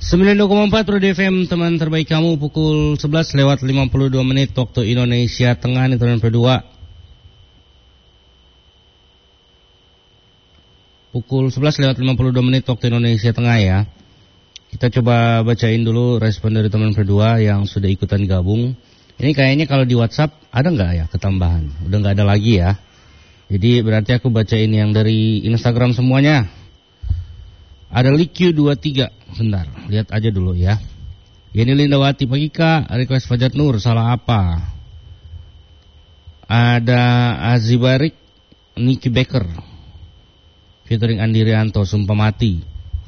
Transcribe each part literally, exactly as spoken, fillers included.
sembilan puluh dua koma empat Pro D F M, teman terbaik kamu, pukul sebelas lewat lima puluh dua menit waktu Indonesia Tengah nih teman berdua. Pukul sebelas lewat lima puluh dua menit waktu Indonesia Tengah ya. Kita coba bacain dulu respon dari teman berdua yang sudah ikutan gabung. Ini kayaknya kalau di WhatsApp ada nggak ya ketambahan? Udah nggak ada lagi ya. Jadi berarti aku bacain yang dari Instagram semuanya. Ada Likyu dua puluh tiga. Bentar, lihat aja dulu ya. Yeni Lindawati, pagi Kak, request Fajat Nur, salah apa? Ada Azibarik Nicky Baker featuring Andi Rianto, Sumpah Mati.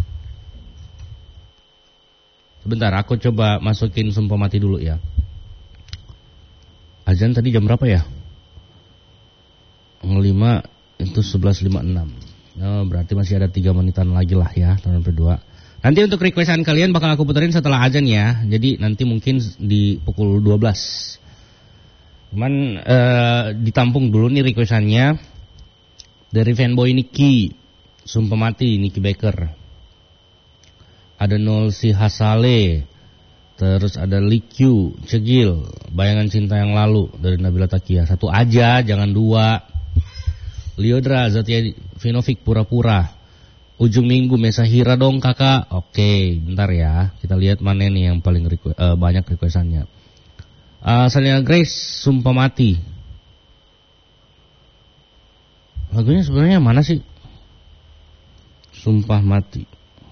Sebentar, aku coba masukin Sumpah Mati dulu ya. Azan tadi jam berapa ya? Ngelima itu sebelas lima puluh enam. Oh, berarti masih ada tiga menitan lagi lah ya teman berdua. Nanti untuk requestan kalian bakal aku puterin setelah azan ya. Jadi nanti mungkin di pukul dua belas. Cuman uh, ditampung dulu nih requestannya. Dari fanboy Nicky, Sumpah Mati, Nicky Baker. Ada Nol Si Hasale. Terus ada Likyu, Cegil, Bayangan Cinta Yang Lalu dari Nabila Takia. Satu aja, jangan dua. Liodra, Zatia Vinovic, Pura-Pura. Ujung Minggu, Mesahira dong kakak. Oke, bentar ya. Kita lihat mana nih yang paling request, uh, banyak requestannya. Uh, Selena Grace, Sumpah Mati. Lagunya sebenarnya mana sih? Sumpah Mati.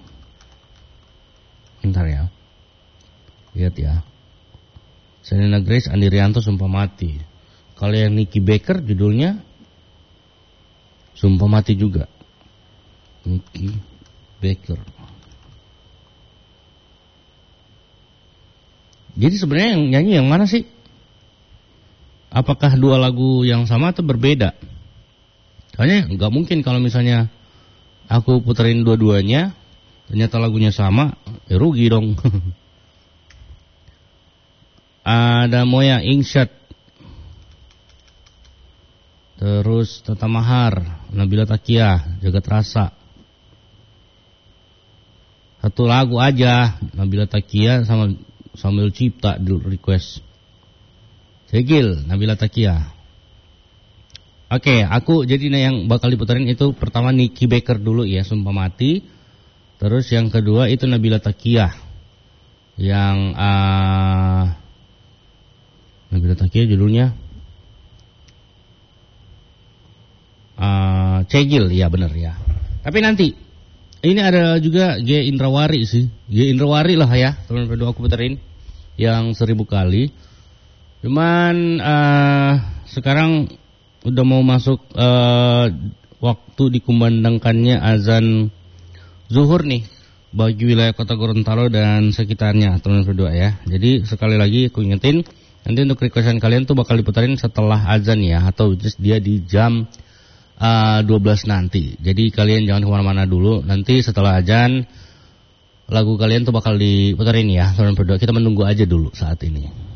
Bentar ya. Lihat ya. Selena Grace, Andi Rianto, Sumpah Mati. Kalau yang Nicky Baker judulnya Sumpah Mati juga. Nicky Baker. Jadi sebenarnya yang nyanyi yang mana sih? Apakah dua lagu yang sama atau berbeda? Soalnya nggak mungkin kalau misalnya aku puterin dua-duanya, ternyata lagunya sama, ya rugi dong. Ada Moya Ingshad. Terus Tata Mahar, Nabila Takia, Jagat Rasa. Satu lagu aja, Nabila Takia sama Samuel Cipta di request. Cegil, Nabila Takia. Oke, aku jadi yang bakal diputerin itu pertama Nicky Baker dulu ya, Sumpah Mati. Terus yang kedua itu Nabila Takia. Yang uh, Nabila Takia judulnya Uh, Cegil, ya benar ya. Tapi nanti ini ada juga G Indrawari sih, G Indrawari lah ya, teman berdua aku puterin yang seribu kali. Cuman uh, sekarang udah mau masuk uh, waktu dikumandangkannya azan zuhur nih bagi wilayah Kota Gorontalo dan sekitarnya teman berdua ya. Jadi sekali lagi aku ingetin, nanti untuk requestan kalian tuh bakal diputerin setelah azan ya, atau just dia di jam Uh, dua belas nanti. Jadi kalian jangan kemana-mana dulu. Nanti setelah azan lagu kalian tuh bakal diputerin ya. Teman berdua, kita menunggu aja dulu saat ini.